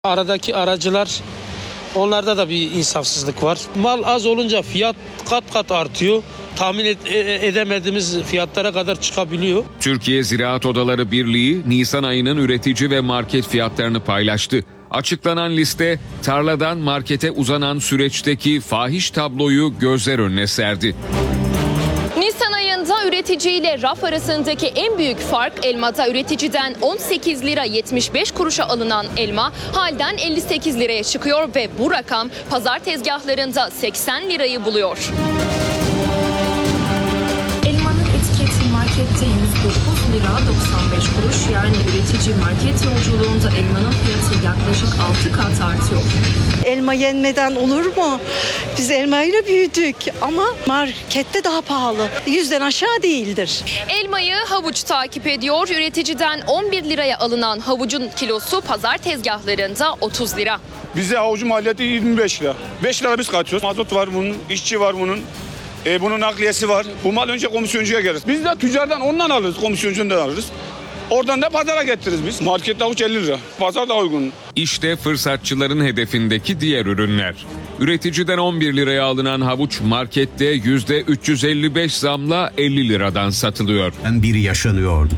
Aradaki aracılar, onlarda da bir insafsızlık var. Mal az olunca fiyat kat kat artıyor. Tahmin edemediğimiz fiyatlara kadar çıkabiliyor. Türkiye Ziraat Odaları Birliği Nisan ayının üretici ve market fiyatlarını paylaştı. Açıklanan liste tarladan markete uzanan süreçteki fahiş tabloyu gözler önüne serdi. Nisan ayında üretici ile raf arasındaki en büyük fark elmada üreticiden 18 lira 75 kuruşa alınan elma halden 58 liraya çıkıyor ve bu rakam pazar tezgahlarında 80 lirayı buluyor. Elmanın etiketi markette 109 lira 95 kuruş, yani üretici market yolculuğunda elmanın fiyatı yaklaşık 6 kat artıyor. Elma yenmeden olur mu? Biz elmayla büyüdük ama markette daha pahalı. 100'den aşağı değildir. Elmayı havuç takip ediyor. Üreticiden 11 liraya alınan havucun kilosu pazar tezgahlarında 30 lira. Bize havucun maliyeti 25 lira. 5 lira biz kaçıyoruz. Mazot var bunun, işçi var bunun. Bunun nakliyesi var. Bu mal önce komisyoncuya gelir. Biz de tüccardan ondan alırız, komisyoncundan alırız. Oradan da pazara getiririz biz. Markette havuç 50 lira. Pazar da uygun. İşte fırsatçıların hedefindeki diğer ürünler. Üreticiden 11 liraya alınan havuç markette %355 zamla 50 liradan satılıyor. Biri yaşanıyordu.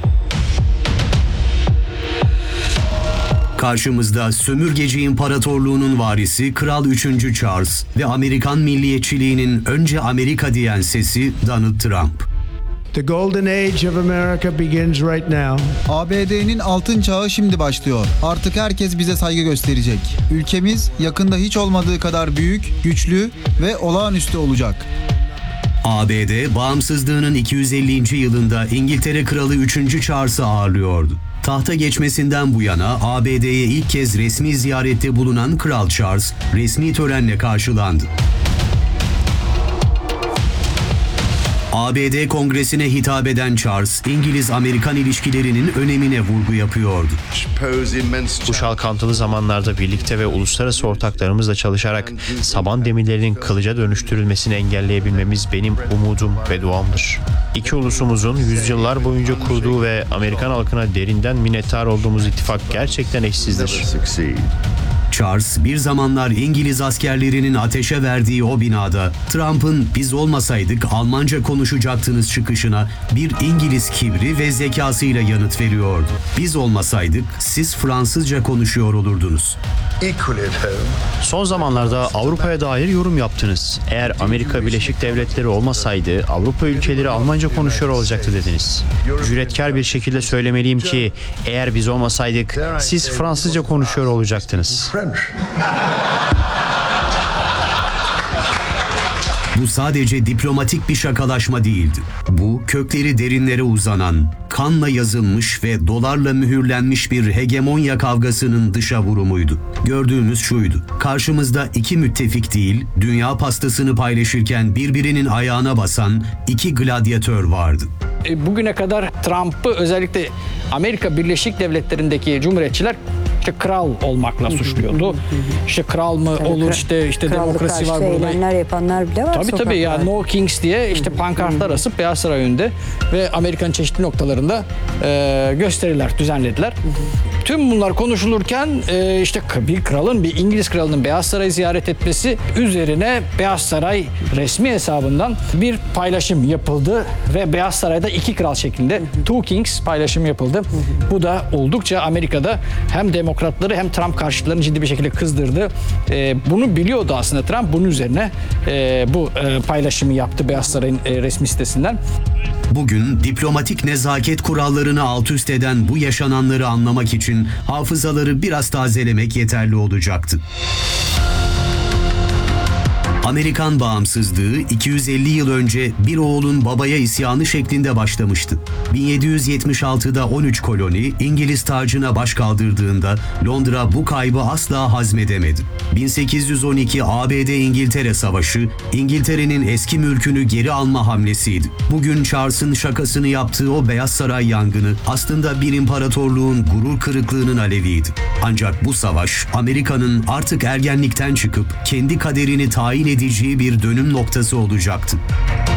Karşımızda sömürgeci imparatorluğunun varisi Kral 3. Charles ve Amerikan milliyetçiliğinin önce Amerika diyen sesi Donald Trump. The golden age of America begins right now. ABD'nin altın çağı şimdi başlıyor. Artık herkes bize saygı gösterecek. Ülkemiz yakında hiç olmadığı kadar büyük, güçlü ve olağanüstü olacak. ABD bağımsızlığının 250. yılında İngiltere Kralı 3. Charles'ı ağırlıyordu. Tahta geçmesinden bu yana ABD'ye ilk kez resmi ziyarette bulunan Kral Charles resmi törenle karşılandı. ABD Kongresi'ne hitap eden Charles, İngiliz-Amerikan ilişkilerinin önemine vurgu yapıyordu. Bu çalkantılı zamanlarda birlikte ve uluslararası ortaklarımızla çalışarak saban demirlerinin kılıca dönüştürülmesini engelleyebilmemiz benim umudum ve duamdır. İki ulusumuzun yüzyıllar boyunca kurduğu ve Amerikan halkına derinden minnettar olduğumuz ittifak gerçekten eşsizdir. Charles bir zamanlar İngiliz askerlerinin ateşe verdiği o binada Trump'ın "biz olmasaydık Almanca konuşacaktınız" çıkışına bir İngiliz kibri ve zekasıyla yanıt veriyordu. "Biz olmasaydık siz Fransızca konuşuyor olurdunuz." Son zamanlarda Avrupa'ya dair yorum yaptınız. Eğer Amerika Birleşik Devletleri olmasaydı Avrupa ülkeleri Almanca konuşuyor olacaktı dediniz. Cüretkar bir şekilde söylemeliyim ki eğer biz olmasaydık siz Fransızca konuşuyor olacaktınız. Bu sadece diplomatik bir şakalaşma değildi. Bu kökleri derinlere uzanan, kanla yazılmış ve dolarla mühürlenmiş bir hegemonya kavgasının dışa vurumuydu. Gördüğümüz şuydu: karşımızda iki müttefik değil, dünya pastasını paylaşırken birbirinin ayağına basan iki gladyatör vardı. Bugüne kadar Trump'ı özellikle Amerika Birleşik Devletleri'ndeki cumhuriyetçiler işte kral olmakla suçluyordu. İşte kral mı olur, işte demokrasi var burada. Eylemler yapanlar bile var. Tabii ya, No Kings diye işte pankartlar asıp Beyaz Saray önünde ve Amerika'nın çeşitli noktalarında gösteriler düzenlediler. Tüm bunlar konuşulurken işte bir İngiliz kralının Beyaz Saray'ı ziyaret etmesi üzerine Beyaz Saray resmi hesabından bir paylaşım yapıldı ve Beyaz Saray'da iki kral şeklinde Two Kings paylaşım yapıldı. Bu da oldukça Amerika'da hem demokratları hem Trump karşıtlarını ciddi bir şekilde kızdırdı. Bunu biliyordu aslında Trump. Bunun üzerine bu paylaşımı yaptı Beyaz Saray'ın resmi sitesinden. Bugün diplomatik nezaket kurallarını alt üst eden bu yaşananları anlamak için hafızaları biraz tazelemek yeterli olacaktı. Amerikan bağımsızlığı 250 yıl önce bir oğulun babaya isyanı şeklinde başlamıştı. 1776'da 13 koloni İngiliz tacına baş kaldırdığında Londra bu kaybı asla hazmedemedi. 1812 ABD-İngiltere Savaşı İngiltere'nin eski mülkünü geri alma hamlesiydi. Bugün Charles'ın şakasını yaptığı o Beyaz Saray yangını aslında bir imparatorluğun gurur kırıklığının aleviydi. Ancak bu savaş Amerika'nın artık ergenlikten çıkıp kendi kaderini tayin edeceği bir dönüm noktası olacaktı.